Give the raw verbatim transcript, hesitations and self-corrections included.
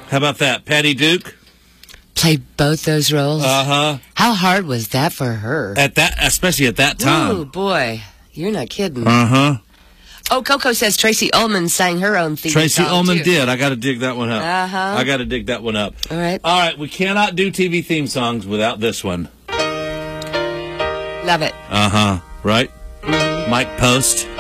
How about that? Patty Duke? Played both those roles? Uh-huh. How hard was that for her? At that, especially at that time. Oh, boy. You're not kidding. Uh-huh. Oh, Coco says Tracy Ullman sang her own theme Tracy song, Ullman too. did. I got to dig that one up. Uh-huh. I got to dig that one up. All right. All right. We cannot do T V theme songs without this one. Love it. Uh-huh. Right? Mike Post.